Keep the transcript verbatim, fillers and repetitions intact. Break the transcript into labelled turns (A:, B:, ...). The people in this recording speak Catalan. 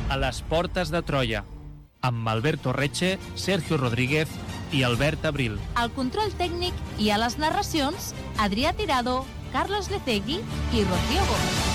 A: A les portes de Troia, amb Alberto Reche, Sergio Rodríguez i Albert Abril.
B: Al control tècnic i a les narracions, Adrià Tirado, Carles Lecegui i Rocío Gómez.